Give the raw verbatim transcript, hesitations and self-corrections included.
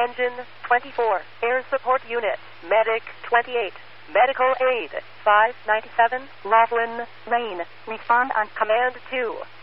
Engine twenty-four, Air Support Unit, Medic twenty-eight, Medical Aid five ninety-seven, Laughlin Lane. Respond on Command two.